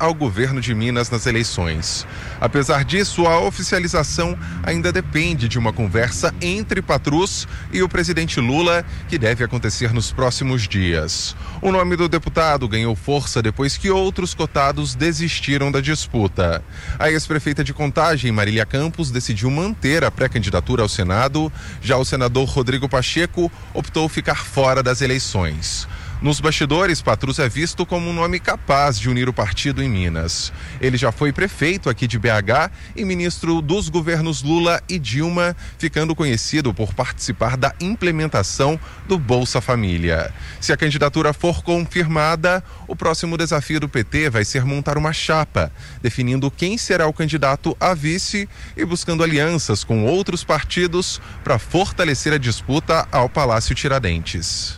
ao governo de Minas nas eleições. Apesar disso, a oficialização ainda depende de uma conversa entre Patrus e o presidente Lula, que deve acontecer nos próximos dias. O nome do deputado ganhou força depois que outros cotados desistiram da disputa. A ex-prefeita de Contagem, Marília Campos, decidiu manter a pré-candidatura ao Senado. Já o senador Rodrigo Pacheco optou ficar fora das eleições. Nos bastidores, Patrus é visto como um nome capaz de unir o partido em Minas. Ele já foi prefeito aqui de BH e ministro dos governos Lula e Dilma, ficando conhecido por participar da implementação do Bolsa Família. Se a candidatura for confirmada, o próximo desafio do PT vai ser montar uma chapa, definindo quem será o candidato a vice e buscando alianças com outros partidos para fortalecer a disputa ao Palácio Tiradentes.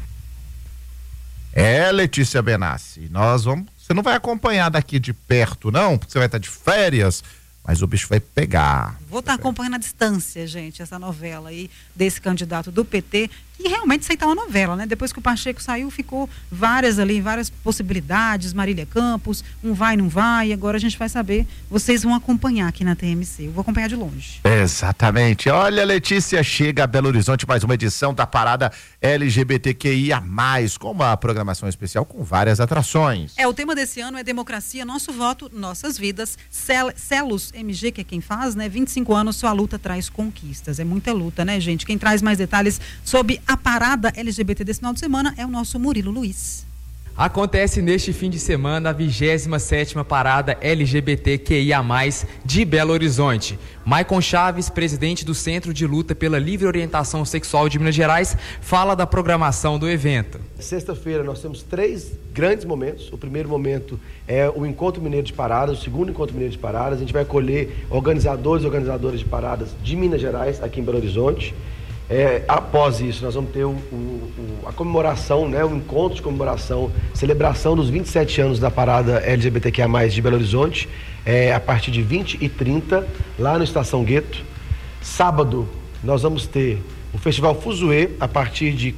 Letícia Benassi, você não vai acompanhar daqui de perto não, porque você vai estar de férias, mas o bicho vai pegar. Vou estar acompanhando à distância, gente, essa novela aí desse candidato do PT, que realmente isso aí tá uma novela, né? Depois que o Pacheco saiu, ficou várias possibilidades, Marília Campos, um vai, não vai, agora a gente vai saber, vocês vão acompanhar aqui na TMC, eu vou acompanhar de longe. Exatamente, olha, Letícia, chega a Belo Horizonte mais uma edição da parada LGBTQIA+, com uma programação especial com várias atrações. O tema desse ano é Democracia, Nosso Voto, Nossas Vidas, Celos MG, que é quem faz, né? 25 anos, sua luta traz conquistas, é muita luta, né, gente? Quem traz mais detalhes sobre a parada LGBT desse final de semana é o nosso Murilo Luiz. Acontece neste fim de semana a 27ª parada LGBTQIA+, de Belo Horizonte. Maicon Chaves, presidente do Centro de Luta pela Livre Orientação Sexual de Minas Gerais, fala da programação do evento. Sexta-feira nós temos 3 grandes momentos. O primeiro momento é o Encontro Mineiro de Paradas, o segundo Encontro Mineiro de Paradas. A gente vai acolher organizadores e organizadoras de paradas de Minas Gerais, aqui em Belo Horizonte. Após isso, nós vamos ter a comemoração, né, o encontro de comemoração, celebração dos 27 anos da parada LGBTQIA+, de Belo Horizonte, a partir de 20h30, lá no Estação Gueto. Sábado, nós vamos ter o Festival Fuzuê, a partir de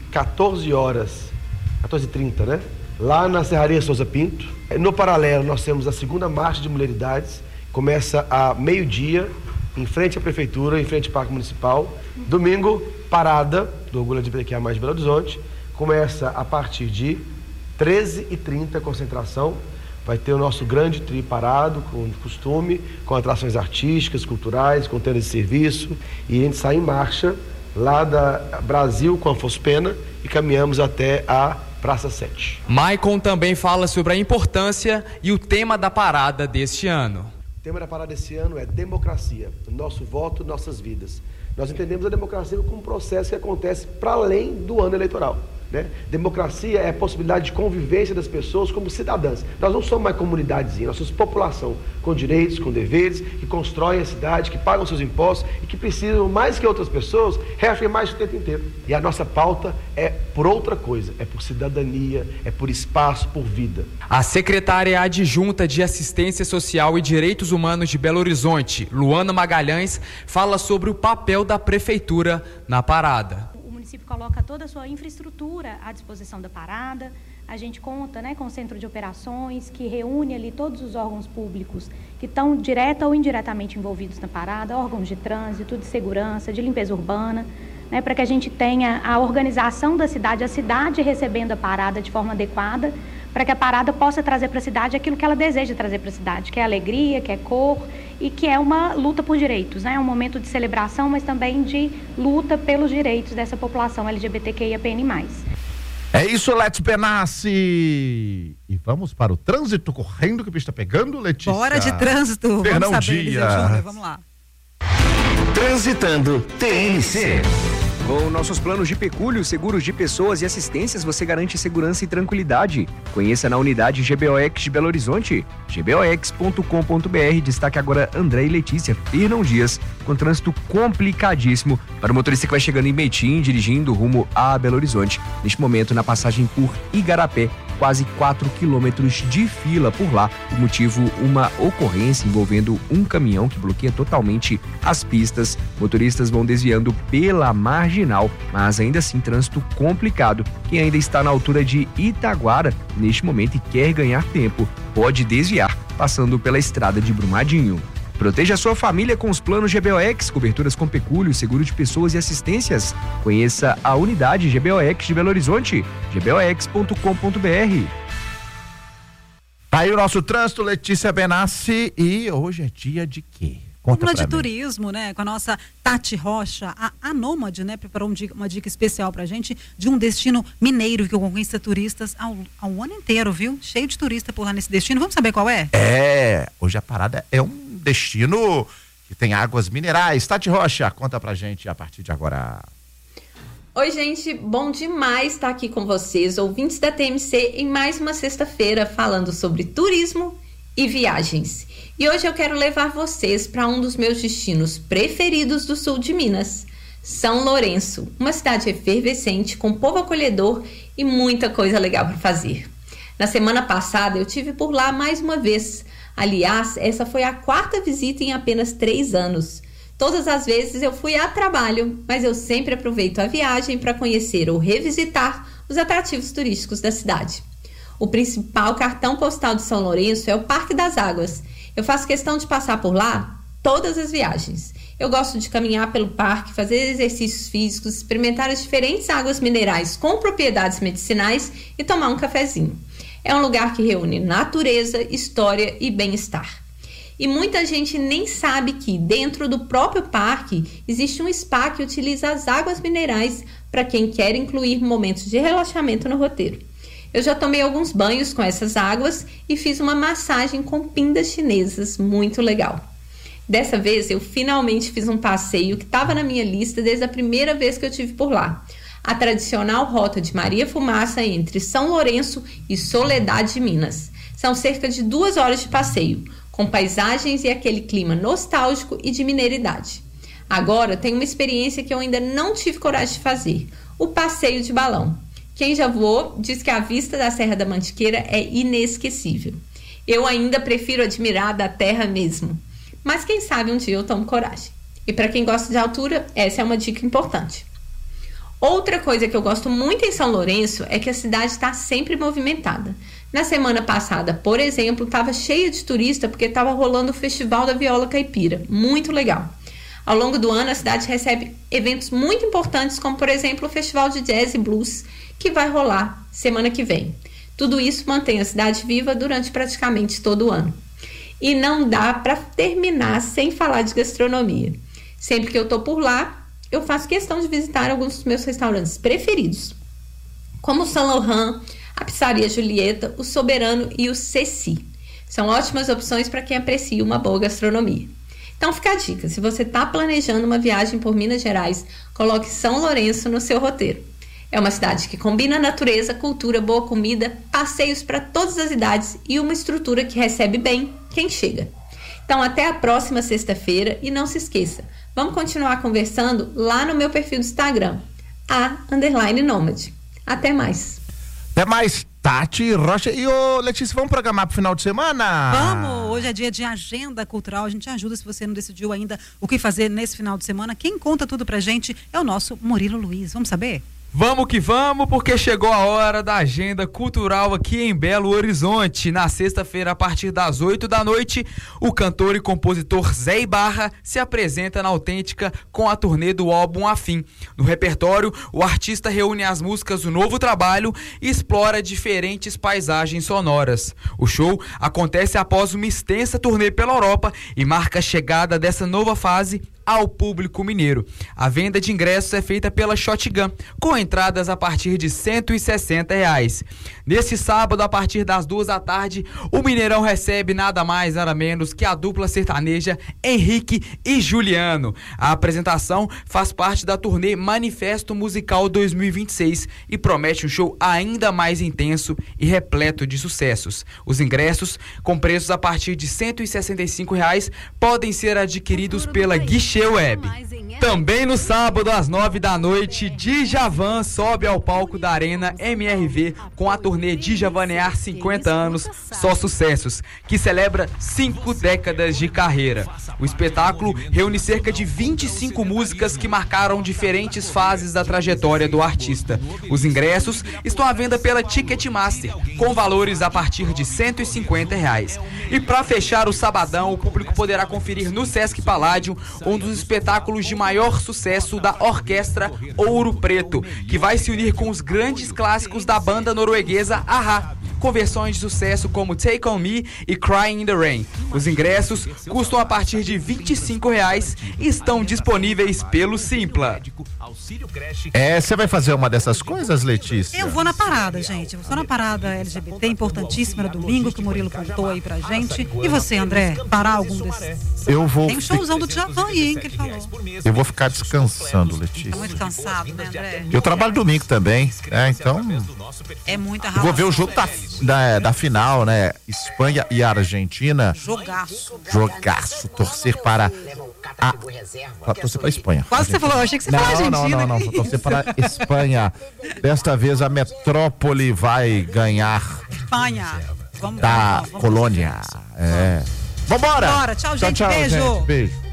14h30, né, lá na Serraria Souza Pinto. No paralelo, nós temos a segunda Marcha de Mulheridades, começa a meio-dia, em frente à Prefeitura, em frente ao Parque Municipal. Domingo, parada do Orgulho LGBTQIA+, de Belo Horizonte, começa a partir de 13h30, concentração. Vai ter o nosso grande trio parado, com costume, com atrações artísticas, culturais, com tenda de serviço, e a gente sai em marcha lá da Brasil com a Afonso Pena e caminhamos até a Praça 7. Maicon também fala sobre a importância e o tema da parada deste ano. O tema da parada desse ano é democracia, nosso voto, nossas vidas. Nós entendemos a democracia como um processo que acontece para além do ano eleitoral, né? Democracia é a possibilidade de convivência das pessoas como cidadãs. Nós não somos mais comunidadezinha, nós somos população com direitos, com deveres, que constroem a cidade, que pagam seus impostos e que precisam, mais que outras pessoas, reafirmar isso o tempo inteiro. E a nossa pauta é por outra coisa, é por cidadania, é por espaço, por vida. A secretária adjunta de Assistência Social e Direitos Humanos de Belo Horizonte, Luana Magalhães, fala sobre o papel da Prefeitura na parada. O município coloca toda a sua infraestrutura à disposição da parada. A gente conta, né, com o centro de operações, que reúne ali todos os órgãos públicos que estão direta ou indiretamente envolvidos na parada, órgãos de trânsito, de segurança, de limpeza urbana, né, para que a gente tenha a organização da cidade, a cidade recebendo a parada de forma adequada, para que a parada possa trazer para a cidade aquilo que ela deseja trazer para a cidade, que é alegria, que é cor e que é uma luta por direitos, né? É um momento de celebração, mas também de luta pelos direitos dessa população LGBTQIAPN+. É isso, Letícia Benassi. E vamos para o trânsito correndo, que o bicho está pegando, Letícia. Bora de trânsito. Fernão Vamos saber, Dias. vamos lá. Transitando TMC. Com nossos planos de pecúlio, seguros de pessoas e assistências, você garante segurança e tranquilidade. Conheça na unidade GBOX de Belo Horizonte, gbox.com.br. Destaque agora André e Letícia. Fernão Dias, com trânsito complicadíssimo para o motorista que vai chegando em Betim, dirigindo rumo a Belo Horizonte. Neste momento, na passagem por Igarapé, quase 4 quilômetros de fila por lá. O motivo, uma ocorrência envolvendo um caminhão que bloqueia totalmente as pistas. Motoristas vão desviando pela marginal, mas ainda assim trânsito complicado. Quem ainda está na altura de Itaguara, neste momento, e quer ganhar tempo, pode desviar, passando pela estrada de Brumadinho. Proteja a sua família com os planos GBOX, coberturas com pecúlio, seguro de pessoas e assistências. Conheça a unidade GBOX de Belo Horizonte, gbox.com.br. Tá aí o nosso trânsito, Letícia Benassi, e hoje é dia de quê? Conta de turismo, né? Com a nossa Tati Rocha, a Nômade, né? Preparou uma dica especial pra gente de um destino mineiro que conquista turistas ao ano inteiro, viu? Cheio de turista por lá nesse destino. Vamos saber qual é? Hoje a parada é um destino que tem águas minerais. Tati Rocha, conta pra gente a partir de agora. Oi, gente, bom demais estar aqui com vocês, ouvintes da TMC, em mais uma sexta-feira falando sobre turismo e viagens. E hoje eu quero levar vocês para um dos meus destinos preferidos do sul de Minas, São Lourenço, uma cidade efervescente, com povo acolhedor e muita coisa legal para fazer. Na semana passada eu tive por lá mais uma vez. Aliás, essa foi a 4ª visita em apenas 3 anos. Todas as vezes eu fui a trabalho, mas eu sempre aproveito a viagem para conhecer ou revisitar os atrativos turísticos da cidade. O principal cartão postal de São Lourenço é o Parque das Águas. Eu faço questão de passar por lá todas as viagens. Eu gosto de caminhar pelo parque, fazer exercícios físicos, experimentar as diferentes águas minerais com propriedades medicinais e tomar um cafezinho. É um lugar que reúne natureza, história e bem-estar. E muita gente nem sabe que dentro do próprio parque existe um spa que utiliza as águas minerais para quem quer incluir momentos de relaxamento no roteiro. Eu já tomei alguns banhos com essas águas e fiz uma massagem com pindas chinesas, muito legal. Dessa vez eu finalmente fiz um passeio que estava na minha lista desde a primeira vez que eu estive por lá. A tradicional rota de Maria Fumaça entre São Lourenço e Soledade de Minas. São cerca de 2 horas de passeio, com paisagens e aquele clima nostálgico e de mineiridade. Agora tem uma experiência que eu ainda não tive coragem de fazer, o passeio de balão. Quem já voou diz que a vista da Serra da Mantiqueira é inesquecível. Eu ainda prefiro admirar da terra mesmo. Mas quem sabe um dia eu tomo coragem. E para quem gosta de altura, essa é uma dica importante. Outra coisa que eu gosto muito em São Lourenço é que a cidade está sempre movimentada. Na semana passada, por exemplo, estava cheia de turista porque estava rolando o Festival da Viola Caipira. Muito legal. Ao longo do ano, a cidade recebe eventos muito importantes, como, por exemplo, o Festival de Jazz e Blues, que vai rolar semana que vem. Tudo isso mantém a cidade viva durante praticamente todo o ano. E não dá para terminar sem falar de gastronomia. Sempre que eu estou por lá, eu faço questão de visitar alguns dos meus restaurantes preferidos, como o Saint Laurent, a Pizzaria Julieta, o Soberano e o Ceci. São ótimas opções para quem aprecia uma boa gastronomia. Então fica a dica, se você está planejando uma viagem por Minas Gerais, coloque São Lourenço no seu roteiro. É uma cidade que combina natureza, cultura, boa comida, passeios para todas as idades e uma estrutura que recebe bem quem chega. Então até a próxima sexta-feira e não se esqueça, vamos continuar conversando lá no meu perfil do Instagram, _Nômade. Até mais. Até mais, Tati Rocha. E Letícia, vamos programar pro final de semana? Vamos, hoje é dia de agenda cultural, a gente ajuda se você não decidiu ainda o que fazer nesse final de semana. Quem conta tudo pra gente é o nosso Murilo Luiz, vamos saber? Vamos que vamos, porque chegou a hora da agenda cultural aqui em Belo Horizonte. Na sexta-feira, a partir das 8 da noite, o cantor e compositor Zé Ibarra se apresenta na Autêntica com a turnê do álbum Afim. No repertório, o artista reúne as músicas do novo trabalho e explora diferentes paisagens sonoras. O show acontece após uma extensa turnê pela Europa e marca a chegada dessa nova fase ao público mineiro. A venda de ingressos é feita pela Shotgun, com entradas a partir de R$160. Nesse sábado, a partir das 2 da tarde, o Mineirão recebe nada mais, nada menos que a dupla sertaneja Henrique e Juliano. A apresentação faz parte da turnê Manifesto Musical 2026 e promete um show ainda mais intenso e repleto de sucessos. Os ingressos, com preços a partir de R$165, podem ser adquiridos pela Guichê Web. Também no sábado, às 9 da noite, Djavan sobe ao palco da Arena MRV com a turnê Djavanear 50 anos, só sucessos, que celebra 5 décadas de carreira. O espetáculo reúne cerca de 25 músicas que marcaram diferentes fases da trajetória do artista. Os ingressos estão à venda pela Ticketmaster, com valores a partir de R$150. E para fechar o sabadão, o público poderá conferir no Sesc Palladium um dos espetáculos de maior sucesso da Orquestra Ouro Preto, que vai se unir com os grandes clássicos da banda norueguesa a-ha, com versões de sucesso como Take On Me e Crying in the Rain. Os ingressos custam a partir de R$25 e estão disponíveis pelo Simpla. Você vai fazer uma dessas coisas, Letícia? Eu vou na parada, gente. Eu vou só na parada LGBT, importantíssima, no domingo, que o Murilo contou aí pra gente. E você, André? Parar algum desses? Eu vou... Tem um showzão do Djavan aí, hein, que ele falou. Eu vou ficar descansando, Letícia. Tá muito cansado, né, André? Eu trabalho domingo também, então... É muita Eu ralação. vou ver o jogo da final, né? Espanha e Argentina. Jogaço. Torcer para torcer para a Espanha. Quase você falou, eu achei que você falou Argentina. Não. Torcer para a Espanha. Desta vez a metrópole vai ganhar. Espanha. Vamos Da vamos. Colônia. Vambora. Tchau, gente. Beijo. Gente. Beijo.